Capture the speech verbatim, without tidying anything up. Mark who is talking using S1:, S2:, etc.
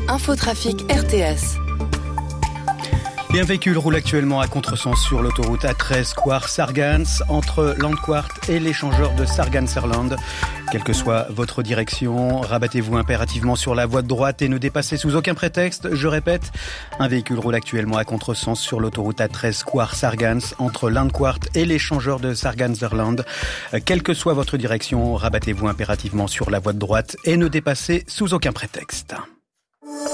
S1: Infotrafic R T S.
S2: Et un véhicule roule actuellement à contresens sur l'autoroute A treize Coire-Sargans entre Landquart et l'échangeur de Sargans-Erland. Quelle que soit votre direction, rabattez-vous impérativement sur la voie de droite et ne dépassez sous aucun prétexte. Je répète, un véhicule roule actuellement à contresens sur l'autoroute A treize Coire-Sargans entre Landquart et l'échangeur de Sargans-Erland. Quelle que soit votre direction, rabattez-vous impérativement sur la voie de droite et ne dépassez sous aucun prétexte.